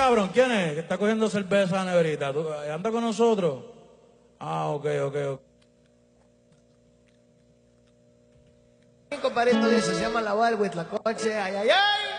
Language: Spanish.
cabrón, ¿quién es? Que está cogiendo cerveza a la neverita. ¿Anda con nosotros? Ah, ok. Un compadrito dice, se llama la Wild with la coche, ay, ay, ay.